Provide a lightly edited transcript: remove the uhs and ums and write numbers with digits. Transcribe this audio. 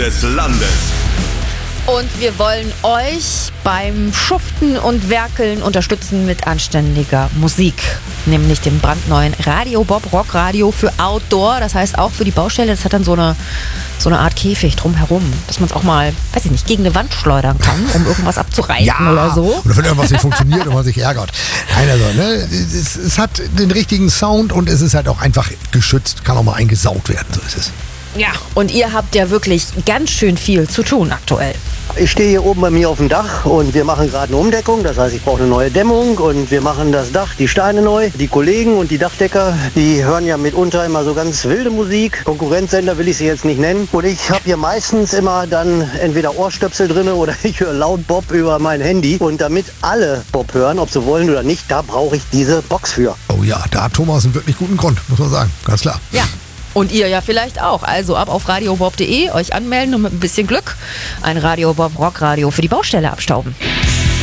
des Landes. Und wir wollen euch beim Schuften und Werkeln unterstützen mit anständiger Musik. Nämlich dem brandneuen Radio Bob Rockradio für Outdoor. Das heißt auch für die Baustelle. Das hat dann so eine Art Käfig drumherum, dass man es auch mal, weiß ich nicht, gegen eine Wand schleudern kann, um irgendwas abzureißen oder so. Oder wenn irgendwas nicht funktioniert und man sich ärgert. Nein, also, ne, es hat den richtigen Sound und es ist halt auch einfach geschützt. Kann auch mal eingesaugt werden, so ist es. Ja, und ihr habt ja wirklich ganz schön viel zu tun aktuell. Ich stehe hier oben bei mir auf dem Dach und wir machen gerade eine Umdeckung. Das heißt, ich brauche eine neue Dämmung und wir machen das Dach, die Steine neu. Die Kollegen und die Dachdecker, die hören ja mitunter immer so ganz wilde Musik. Konkurrenzsender will ich sie jetzt nicht nennen. Und ich habe hier meistens immer dann entweder Ohrstöpsel drin oder ich höre laut Bob über mein Handy. Und damit alle Bob hören, ob sie wollen oder nicht, da brauche ich diese Box für. Oh ja, da hat Thomas einen wirklich guten Grund, muss man sagen. Ganz klar. Ja. Und ihr ja vielleicht auch. Also ab auf radiobob.de, euch anmelden und mit ein bisschen Glück ein Radio Bob Rockradio für die Baustelle abstauben.